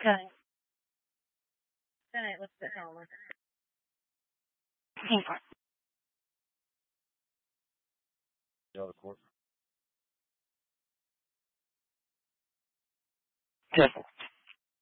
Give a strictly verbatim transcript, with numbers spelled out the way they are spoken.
Good. Good. Let's sit down. Hang on. Yeah, the court. Good.